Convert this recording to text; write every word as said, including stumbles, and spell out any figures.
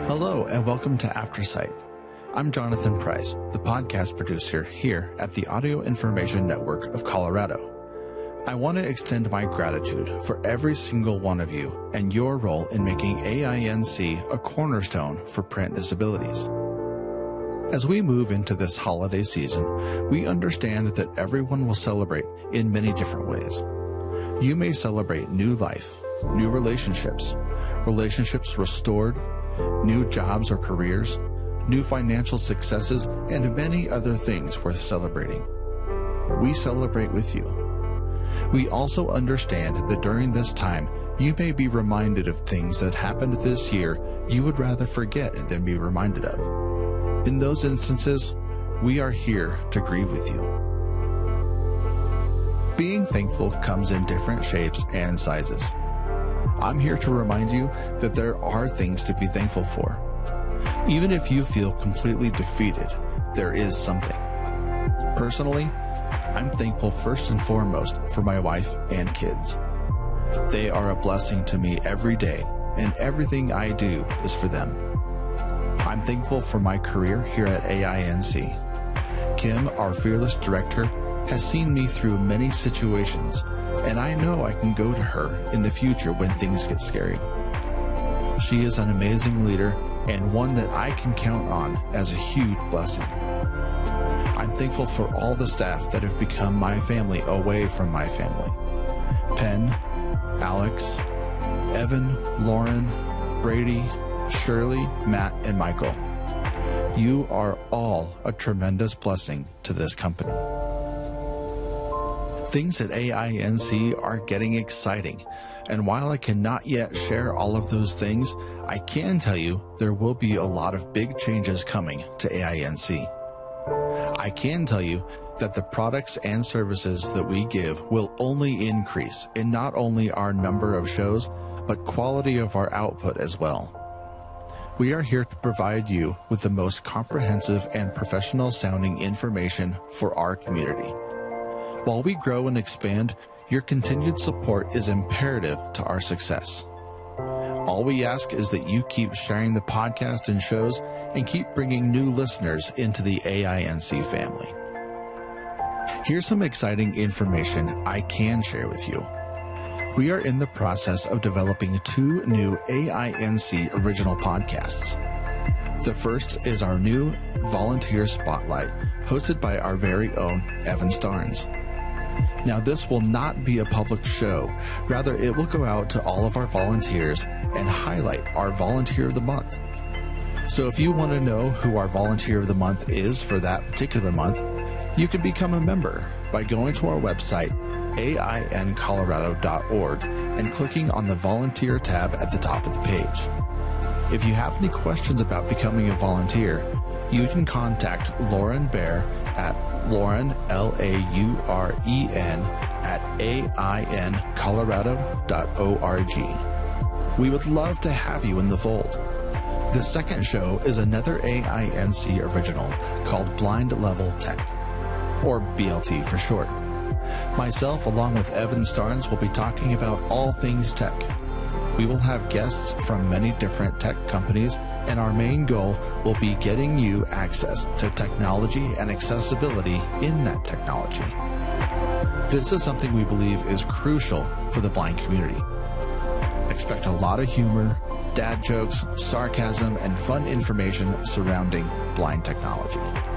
Hello and welcome to AfterSight. I'm Jonathan Price, the podcast producer here at the Audio Information Network of Colorado. I want to extend my gratitude for every single one of you and your role in making A I N C a cornerstone for print disabilities. As we move into this holiday season, we understand that everyone will celebrate in many different ways. You may celebrate new life, new relationships, relationships restored, new jobs or careers, new financial successes, and many other things worth celebrating. We celebrate with you. We also understand that during this time, you may be reminded of things that happened this year you would rather forget than be reminded of. In those instances, we are here to grieve with you. Being thankful comes in different shapes and sizes. I'm here to remind you that there are things to be thankful for. Even if you feel completely defeated, there is something. Personally, I'm thankful first and foremost for my wife and kids. They are a blessing to me every day, and everything I do is for them. I'm thankful for my career here at A I N C. Kim, our fearless director, has seen me through many situations, and I know I can go to her in the future when things get scary. She is an amazing leader and one that I can count on as a huge blessing. I'm thankful for all the staff that have become my family away from my family. Penn, Alex, Evan, Lauren, Brady, Shirley, Matt, and Michael. You are all a tremendous blessing to this company. Things at A I N C are getting exciting, and while I cannot yet share all of those things, I can tell you there will be a lot of big changes coming to A I N C. I can tell you that the products and services that we give will only increase in not only our number of shows, but quality of our output as well. We are here to provide you with the most comprehensive and professional sounding information for our community. While we grow and expand, your continued support is imperative to our success. All we ask is that you keep sharing the podcast and shows and keep bringing new listeners into the A I N C family. Here's some exciting information I can share with you. We are in the process of developing two new A I N C original podcasts. The first is our new Volunteer Spotlight, hosted by our very own Evan Starnes. Now, this will not be a public show. Rather, it will go out to all of our volunteers and highlight our Volunteer of the Month. So if you want to know who our Volunteer of the Month is for that particular month, you can become a member by going to our website, A I N colorado dot org, and clicking on the Volunteer tab at the top of the page. If you have any questions about becoming a volunteer, you can contact Lauren Bear at Lauren, L A U R E N, at A I N colorado dot org. We would love to have you in the fold. The second show is another A I N C original called Blind Level Tech, or B L T for short. Myself, along with Evan Starnes, will be talking about all things tech. We will have guests from many different tech companies, and our main goal will be getting you access to technology and accessibility in that technology. This is something we believe is crucial for the blind community. Expect a lot of humor, dad jokes, sarcasm, and fun information surrounding blind technology.